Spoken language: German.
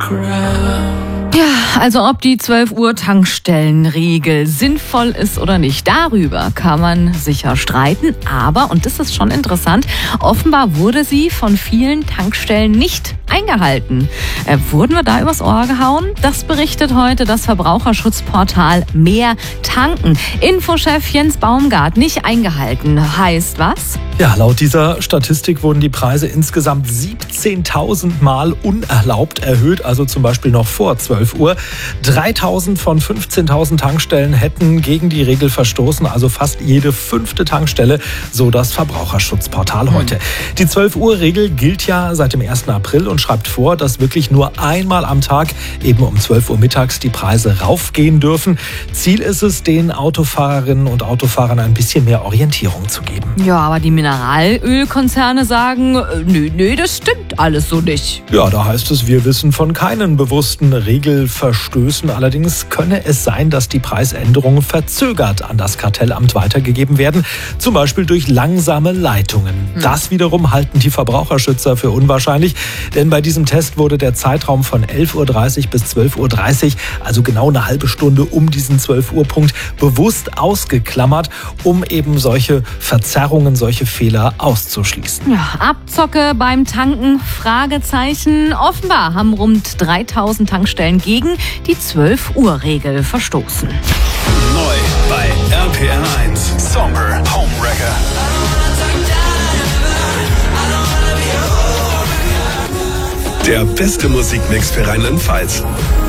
Ja, also ob die 12 Uhr Tankstellenregel sinnvoll ist oder nicht, darüber kann man sicher streiten. Aber, und das ist schon interessant, offenbar wurde sie von vielen Tankstellen nicht eingehalten. Wurden wir da übers Ohr gehauen? Das berichtet heute das Verbraucherschutzportal Mehr Tanken. Infochef Jens Baumgart, nicht eingehalten. Heißt was? Ja, laut dieser Statistik wurden die Preise insgesamt 17.000 Mal unerlaubt erhöht, also zum Beispiel noch vor 12 Uhr. 3.000 von 15.000 Tankstellen hätten gegen die Regel verstoßen, also fast jede 5. Tankstelle, so das Verbraucherschutzportal heute. Die 12-Uhr-Regel gilt ja seit dem 1. April und schreibt vor, dass wirklich nur einmal am Tag, eben um 12 Uhr mittags, die Preise raufgehen dürfen. Ziel ist es, den Autofahrerinnen und Autofahrern ein bisschen mehr Orientierung zu geben. Ja, aber die Mineralölkonzerne sagen, nö, das stimmt alles so nicht. Ja, da heißt es, wir wissen von keinen bewussten Regelverstößen. Allerdings könne es sein, dass die Preisänderungen verzögert an das Kartellamt weitergegeben werden, zum Beispiel durch langsame Leitungen. Das wiederum halten die Verbraucherschützer für unwahrscheinlich, denn bei diesem Test wurde der Zeitraum von 11.30 Uhr bis 12.30 Uhr, also genau eine halbe Stunde um diesen 12-Uhr-Punkt, bewusst ausgeklammert, um eben solche Verzerrungen, solche Fehler auszuschließen. Ja, Abzocke beim Tanken? Fragezeichen. Offenbar haben rund 3.000 Tankstellen gegen die 12-Uhr-Regel verstoßen. Neu bei RPR 1. Summer Home Wrecker. Der beste Musikmix für Rheinland-Pfalz.